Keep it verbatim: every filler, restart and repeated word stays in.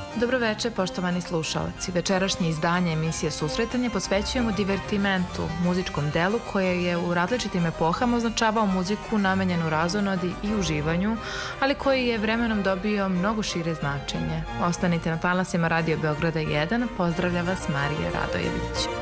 Dobroveče, poštovani slušalci. Večerašnje izdanje emisije Susretanje posvećujemo divertimentu, muzičkom delu koje je u različitim epohama označavao muziku namenjenu razonodi i uživanju, ali koji je vremenom dobio mnogo šire značenje. Ostanite na talasima Radio Beograda jedan, pozdravlja vas Marija Radojević.